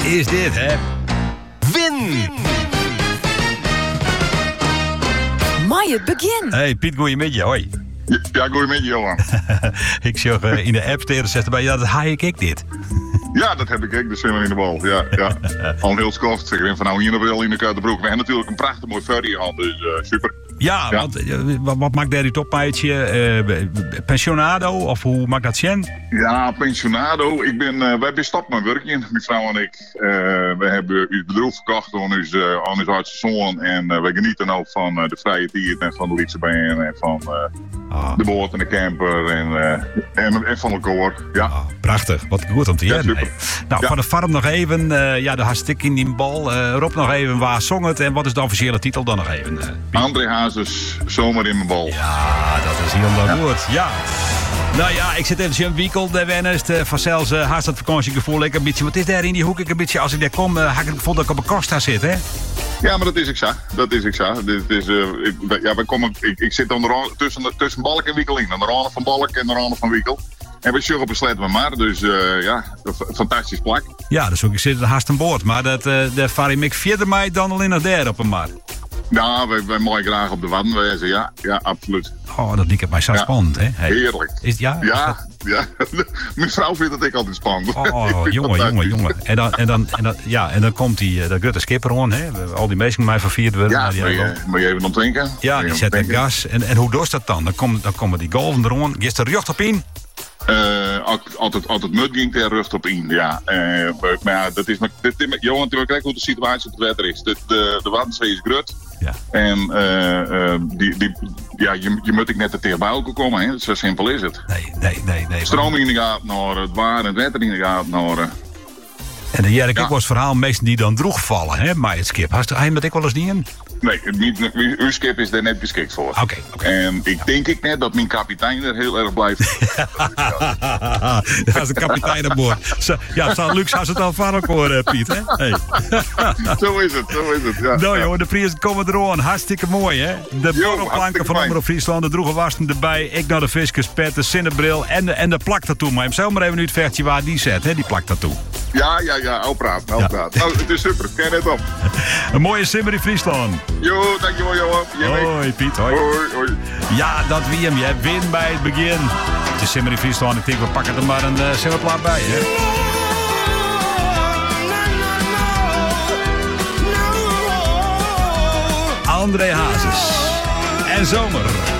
is dit, hè? Win! Mooi het begin. Hey Piet, goeiemiddag, hoi. Ja, goeiemiddag, Johan. Ik zag in de app tegen zegt erbij, ja, dat haai ik dit. Ja, dat heb ik, de zwemmer in de bal. Ja. Al heel skoft. Ik ben van nou hier nog wel in de Kuitenbroek. We hebben natuurlijk een prachtig mooi ferry gehad, dus super. Ja, Ja. wat maakt daar die topmeidje? Pensionado, of hoe maakt dat zien? Ja, pensionado. Wij bestappen mijn werkje, mijn vrouw en ik. We hebben het bedrijf verkocht aan ons oudste zoon. En we genieten ook van de vrije tijd en van de Lietse band en van de boot en de camper en van de koor. Ja. Prachtig, wat goed om te Ja, horen. super. Nou, Ja. van de farm nog even. De hartstikke in die bal. Rob nog even, waar zong het? En wat is de officiële titel dan nog even? André Hazes, zomer in mijn bal. Ja, dat is heel goed. Ja. Nou ja, ik zit even Jim Wiekel, de wennest. Vanzelfs haast het vakantiegevoel. Ik een beetje, wat is daar in die hoek? Ik een beetje, als ik daar kom, heb ik het gevoel dat ik op een Costa zit, hè? Ja, maar dat is ik zo. Ik zit dan tussen Balk en Wiekel in. Aan de randen van Balk en de randen van Wiekel. En we sjuggen op een maar. Dus een fantastisch plak. Ja, dus ook ik zit haast aan boord. Maar dat vaar ik verder mij dan alleen nog daar op een mar. Ja, wij mogen graag op de wadden wezen. Ja, absoluut. Oh, dat lijkt mij zo spannend, hè? Hey. Heerlijk. Is het, ja? Ja. Mijn vrouw vindt het ik altijd spannend. Oh, jongen. En dan komt dat Gutte Skipper on, hè? Al die mensen mij vervierd worden. Ja, moet je even ontdrinken? Ja, die zet de gas. En hoe doet dat dan? Dan komen die golven erom. Is er rug op in? Altijd mud ging daar rug op in, ja. Maar ja, Johan, we kijken hoe de situatie op het wetter is. De Waddenzee is grut. Ja. En je moet ik net te tegen bij elkaar komen, hè. Zo simpel is het. Nee. Stroom in de gaten houden, het waar en het wetter in de gaten houden. En dan jij ik ook wel eens verhaal, mensen die dan droeg vallen, hè? Maar het skip, had je dat ik wel eens niet in? Nee, uw skip is daar net geschikt voor. Oké. En ik denk net dat mijn kapitein er heel erg blijft. Dat is de kapitein aan boord. Ja, het zal luxe als het al van elkaar, Piet, hè? Hey. Zo is het, ja. Nou joh, de prijzen komen eraan. Hartstikke mooi, hè? De borrelplanken van Omroep Friesland, de droege wasten erbij. Ik naar de viskerspet, de zinnebril en de plaktattoo. Maar hem maar even nu het vechtje waar die zet, hè? Die plaktattoo. Ja, al praat. Nou, het is super, ken net op. Een mooie simmer in Friesland. Jo, dankjewel Johan. Hoi Piet, hoi. Ja, dat wie hem. Jij wint bij het begin. Het is simmer in Friesland. Ik denk, we pakken er maar een simmerplaat bij, hè? André Hazes. En zomer.